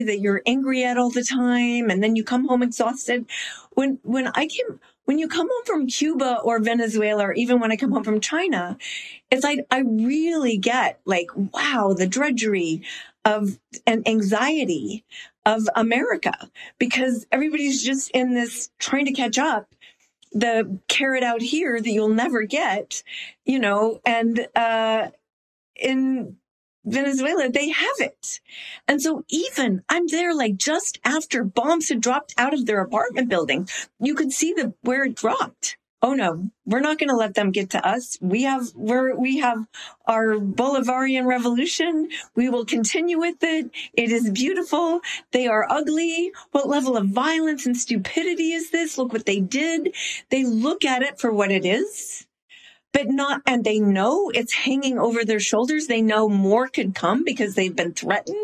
that you're angry at all the time, and then you come home exhausted. When you come home from Cuba or Venezuela, or even when I come home from China, it's like I really get like, wow, the drudgery of and anxiety of America, because everybody's just in this trying to catch up, the carrot out here that you'll never get, and in Venezuela, they have it. And so even I'm there, like just after bombs had dropped out of their apartment building, you could see where it dropped. Oh no, we're not going to let them get to us. We have our Bolivarian revolution. We will continue with it. It is beautiful. They are ugly. What level of violence and stupidity is this? Look what they did. They look at it for what it is. And they know it's hanging over their shoulders. They know more could come because they've been threatened.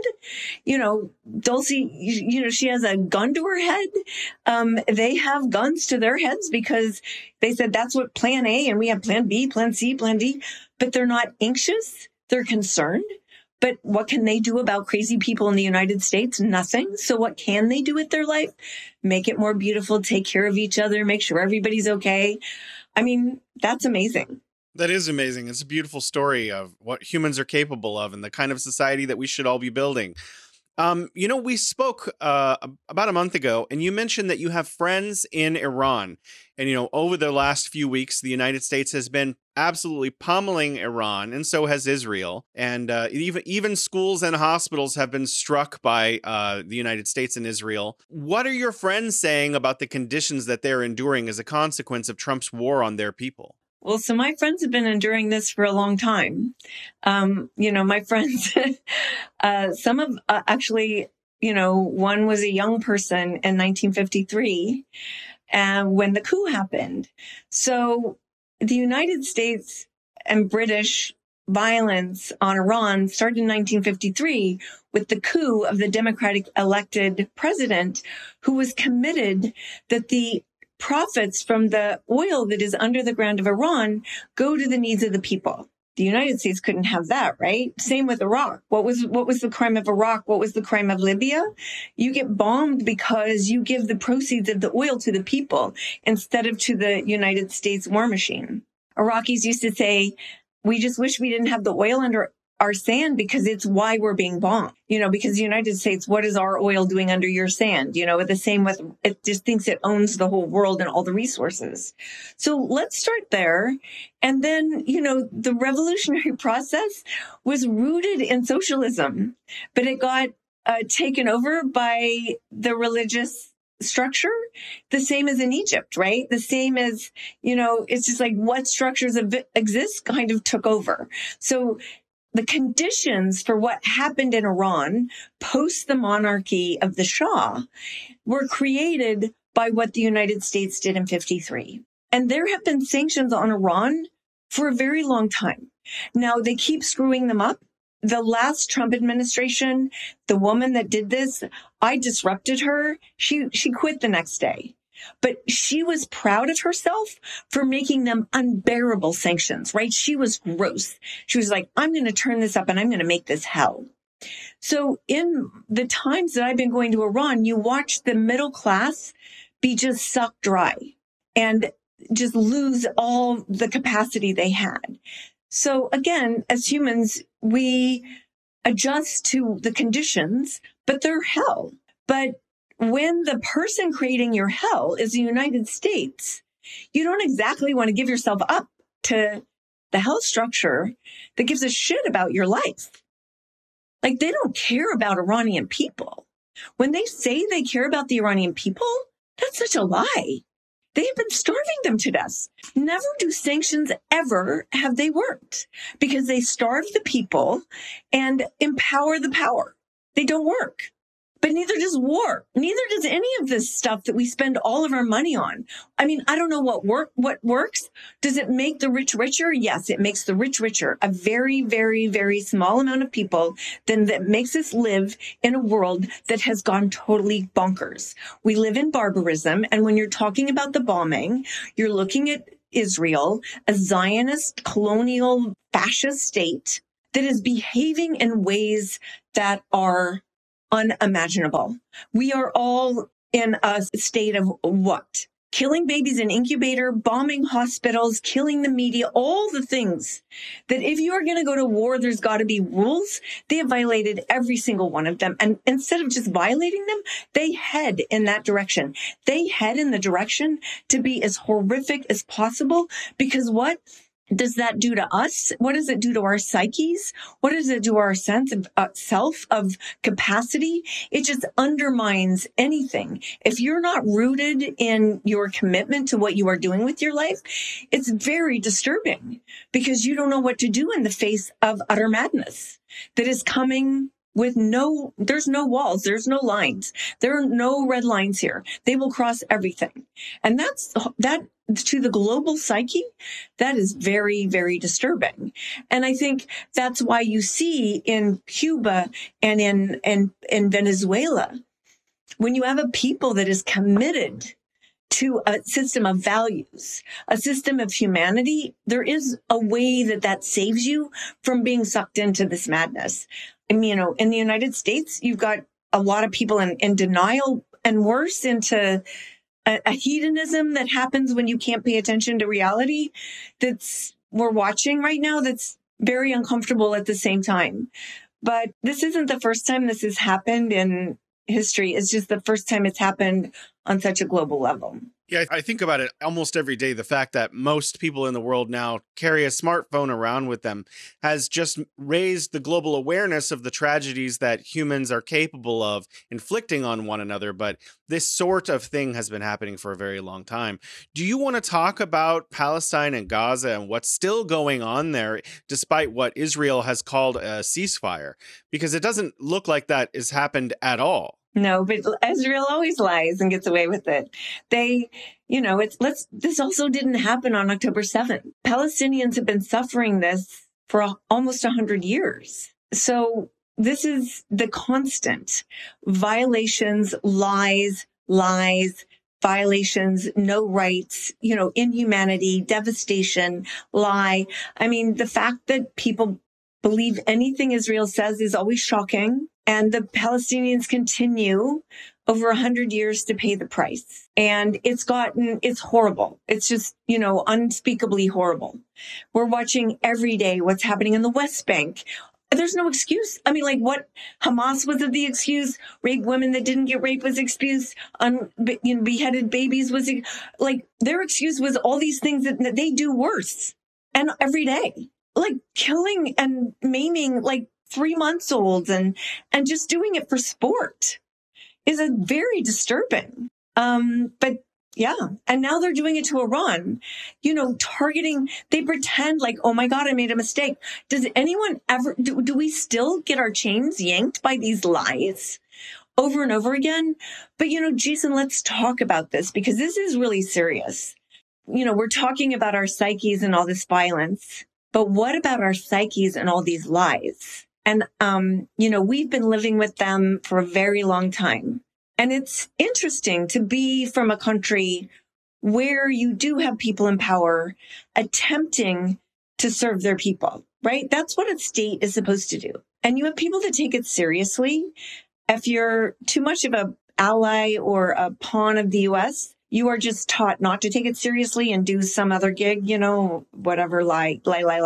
Dulcie, she has a gun to her head. They have guns to their heads because they said that's what plan A, and we have plan B, plan C, plan D, but they're not anxious. They're concerned. But what can they do about crazy people in the United States? Nothing. So what can they do with their life? Make it more beautiful, take care of each other, make sure everybody's okay. I mean, that's amazing. That is amazing. It's a beautiful story of what humans are capable of and the kind of society that we should all be building. We spoke about a month ago, and you mentioned that you have friends in Iran. And, over the last few weeks, the United States has been absolutely pummeling Iran, and so has Israel. And even schools and hospitals have been struck by the United States and Israel. What are your friends saying about the conditions that they're enduring as a consequence of Trump's war on their people? Well, so my friends have been enduring this for a long time. My friends, some of actually, one was a young person in 1953 when the coup happened. So the United States and British violence on Iran started in 1953 with the coup of the Democratic elected president, who was committed that the profits from the oil that is under the ground of Iran go to the needs of the people. The United States couldn't have that, right? Same with Iraq. What was the crime of Iraq? What was the crime of Libya? You get bombed because you give the proceeds of the oil to the people instead of to the United States war machine. Iraqis used to say, we just wish we didn't have the oil under our sand because it's why we're being bombed, because the United States, what is our oil doing under your sand? The same with, it just thinks it owns the whole world and all the resources. So let's start there. And then, the revolutionary process was rooted in socialism, but it got taken over by the religious structure, the same as in Egypt, right? The same as, it's just like what structures exist kind of took over. So the conditions for what happened in Iran post the monarchy of the Shah were created by what the United States did in 53. And there have been sanctions on Iran for a very long time. Now they keep screwing them up. The last Trump administration, the woman that did this, I disrupted her. She quit the next day. But she was proud of herself for making them unbearable sanctions, right? She was gross. She was like, I'm going to turn this up and I'm going to make this hell. So in the times that I've been going to Iran, you watch the middle class be just sucked dry and just lose all the capacity they had. So again, as humans, we adjust to the conditions, but they're hell. But when the person creating your hell is the United States, you don't exactly want to give yourself up to the hell structure that gives a shit about your life. Like, they don't care about Iranian people. When they say they care about the Iranian people, that's such a lie. They have been starving them to death. Never do sanctions ever have they worked, because they starve the people and empower the power. They don't work. But neither does war. Neither does any of this stuff that we spend all of our money on. I mean, I don't know what works. Does it make the rich richer? Yes, it makes the rich richer. A very, very, very small amount of people then that makes us live in a world that has gone totally bonkers. We live in barbarism. And when you're talking about the bombing, you're looking at Israel, a Zionist, colonial, fascist state that is behaving in ways that are unimaginable. We are all in a state of what? Killing babies in incubator, bombing hospitals, killing the media, all the things that if you are going to go to war, there's got to be rules. They have violated every single one of them. And instead of just violating them, they head in that direction. They head in the direction to be as horrific as possible, because what does that do to us? What does it do to our psyches? What does it do to our sense of self, of capacity? It just undermines anything. If you're not rooted in your commitment to what you are doing with your life, it's very disturbing, because you don't know what to do in the face of utter madness that is coming with there's no walls, there's no lines, there are no red lines here. They will cross everything. And that to the global psyche, that is very, very disturbing. And I think that's why you see in Cuba and in Venezuela, when you have a people that is committed to a system of values, a system of humanity, there is a way that saves you from being sucked into this madness. And, in the United States, you've got a lot of people in denial and worse, into a hedonism that happens when you can't pay attention to reality we're watching right now, that's very uncomfortable at the same time. But this isn't the first time this has happened in history. It's just the first time it's happened on such a global level. Yeah, I think about it almost every day. The fact that most people in the world now carry a smartphone around with them has just raised the global awareness of the tragedies that humans are capable of inflicting on one another. But this sort of thing has been happening for a very long time. Do you want to talk about Palestine and Gaza and what's still going on there, despite what Israel has called a ceasefire? Because it doesn't look like that has happened at all. No, but Israel always lies and gets away with it. This also didn't happen on October 7th. Palestinians have been suffering this for almost 100 years. So this is the constant violations, lies, violations, no rights, inhumanity, devastation, lie. I mean, the fact that people believe anything Israel says is always shocking. And the Palestinians continue over 100 years to pay the price. And it's horrible. It's just, unspeakably horrible. We're watching every day what's happening in the West Bank. There's no excuse. I mean, what Hamas was the excuse? Rape women that didn't get raped was excuse. Beheaded babies was their excuse was all these things that they do worse. And every day, killing and maiming 3-month-olds and just doing it for sport is a very disturbing. But yeah. And now they're doing it to Iran, targeting, they pretend oh my God, I made a mistake. Does anyone ever, do we still get our chains yanked by these lies over and over again? But, Jason, let's talk about this, because this is really serious. We're talking about our psyches and all this violence, but what about our psyches and all these lies? And, we've been living with them for a very long time. And it's interesting to be from a country where you do have people in power attempting to serve their people, right? That's what a state is supposed to do. And you have people that take it seriously. If you're too much of an ally or a pawn of the U.S., you are just taught not to take it seriously and do some other gig, whatever, lie,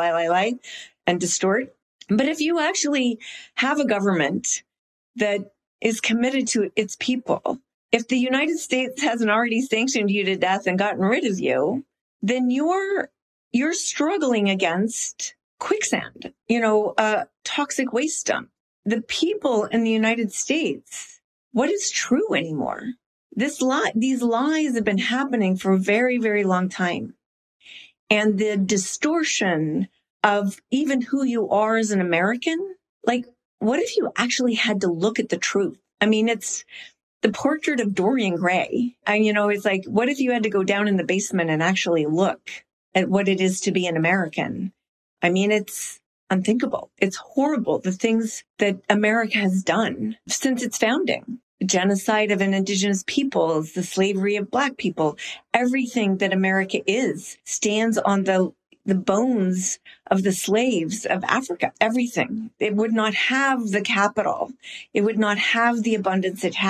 and distort. But if you actually have a government that is committed to its people, if the United States hasn't already sanctioned you to death and gotten rid of you, then you're struggling against quicksand, a toxic waste dump. The people in the United States, what is true anymore? These lies have been happening for a very, very long time. And the distortion of even who you are as an American, what if you actually had to look at the truth? I mean, it's the portrait of Dorian Gray. And, it's what if you had to go down in the basement and actually look at what it is to be an American? I mean, it's unthinkable. It's horrible, the things that America has done since its founding. The genocide of an indigenous peoples, the slavery of Black people, everything that America is stands on the the bones of the slaves of Africa, everything. It would not have the capital. It would not have the abundance it had